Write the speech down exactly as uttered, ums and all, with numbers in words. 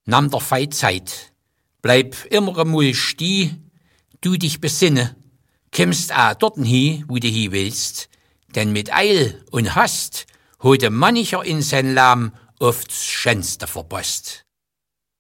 Namm der Fei Zeit, bleib immer emol stie, du dich besinne, kimmst a dorten hi, wo du hi willst, denn mit Eil und Hast heute mancher in sein Lamm oft's Schönste verpasst.